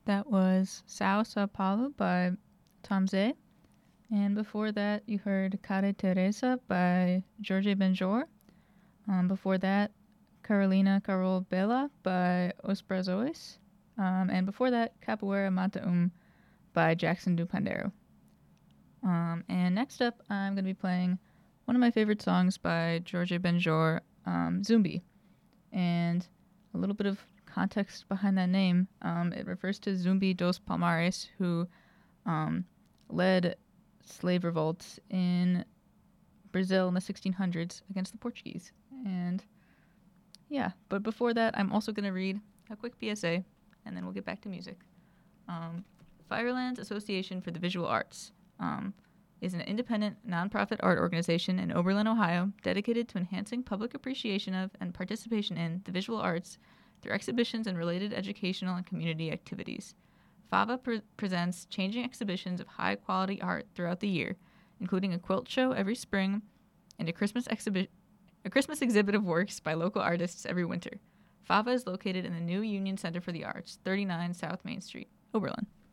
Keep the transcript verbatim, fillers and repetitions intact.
That was Sao Sao Paulo by Tom Zay. And before that, you heard Care Teresa by Jorge Benjor. Um, before that, Carolina Carol Bela by Os Brazos. Um, and before that, Capoeira Mata Um by Jackson do Pandeiro. Um, and next up, I'm going to be playing one of my favorite songs by Jorge Benjor, um, Zumbi. And a little bit of context behind that name. Um, it refers to Zumbi dos Palmares, who um, led slave revolts in Brazil in the sixteen hundreds against the Portuguese. And yeah, but before that, I'm also going to read a quick P S A, and then we'll get back to music. Um, Firelands Association for the Visual Arts um, is an independent, nonprofit art organization in Oberlin, Ohio, dedicated to enhancing public appreciation of and participation in the visual arts through exhibitions and related educational and community activities. FAVA pre- presents changing exhibitions of high-quality art throughout the year, including a quilt show every spring and a Christmas exhibi- a Christmas exhibit of works by local artists every winter. FAVA is located in the new Union Center for the Arts, thirty-nine South Main Street, Oberlin.